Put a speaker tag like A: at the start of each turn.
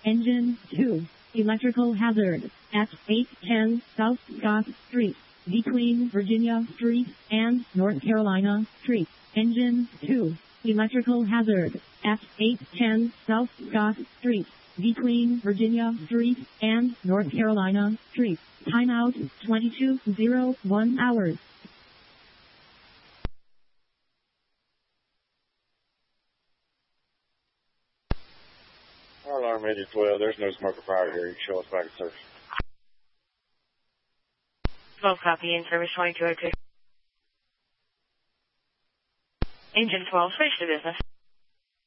A: Engine 2. Electrical hazard at 810 South Scott Street, between Virginia Street and North Carolina Street. Engine 2. Electrical hazard at 810 South Scott Street, between Virginia Street and North Carolina Street. Timeout 22:01 hours.
B: Alarm 8012, there's no smoker fire here. You can show us back at service.
C: 12 copy in service 2202. Engine 12, switch to business.